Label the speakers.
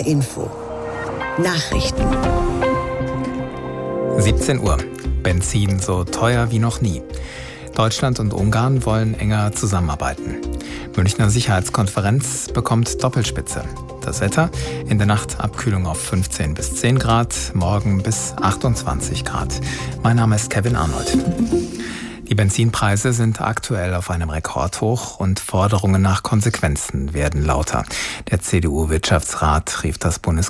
Speaker 1: NDR Info. Nachrichten.
Speaker 2: 17 Uhr. Benzin so teuer wie noch nie. Deutschland und Ungarn wollen enger zusammenarbeiten. Münchner Sicherheitskonferenz bekommt Doppelspitze. Das Wetter: in der Nacht Abkühlung auf 15 bis 10 Grad, morgen bis 28 Grad. Mein Name ist Kevin Arnold. Die Benzinpreise sind aktuell auf einem Rekordhoch und Forderungen nach Konsequenzen werden lauter. Der CDU-Wirtschaftsrat rief das